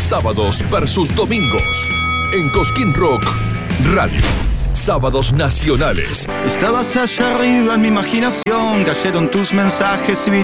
sábados versus domingos. En Cosquín Rock Radio. Sábados nacionales. Estabas allá arriba en mi imaginación, cayeron tus mensajes y vi